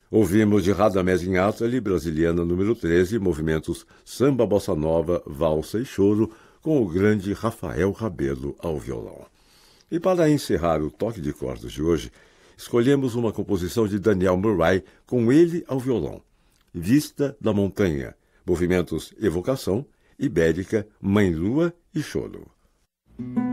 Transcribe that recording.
Ouvimos de Radamés Inátali, Brasiliana número 13, movimentos Samba, Bossa Nova, Valsa e Choro, com o grande Rafael Rabelo ao violão. E para encerrar o Toque de Cordas de hoje, escolhemos uma composição de Daniel Murray com ele ao violão. Vista da Montanha, movimentos Evocação, Ibérica, Mãe Lua e Choro.